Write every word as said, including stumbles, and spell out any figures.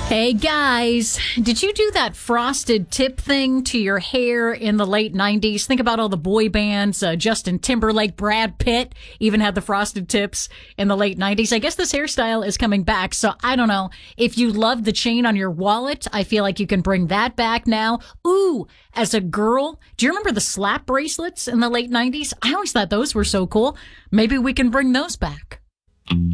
Hey guys, did you do that frosted tip thing to your hair in the late nineties? Think about all the boy bands, uh, Justin Timberlake, Brad Pitt even had the frosted tips in the late nineties. I guess this hairstyle is coming back, so I don't know. If you love the chain on your wallet, I feel like you can bring that back now. Ooh, as a girl, do you remember the slap bracelets in the late nineties? I always thought those were so cool. Maybe we can bring those back.